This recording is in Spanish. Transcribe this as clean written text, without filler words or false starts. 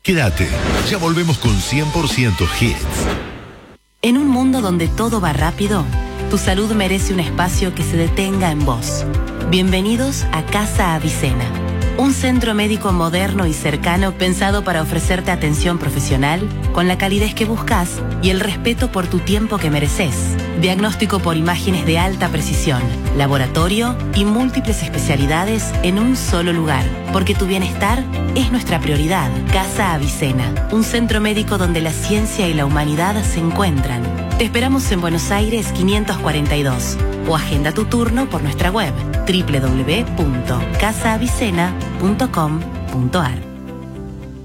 Quédate, ya volvemos con 100% Hits. En un mundo donde todo va rápido, tu salud merece un espacio que se detenga en vos. Bienvenidos a Casa Avicena, un centro médico moderno y cercano pensado para ofrecerte atención profesional con la calidez que buscas y el respeto por tu tiempo que mereces. Diagnóstico por imágenes de alta precisión, laboratorio y múltiples especialidades en un solo lugar, porque tu bienestar es nuestra prioridad. Casa Avicena, un centro médico donde la ciencia y la humanidad se encuentran. Te esperamos en Buenos Aires 542 o agenda tu turno por nuestra web www.casaavicena.com.ar.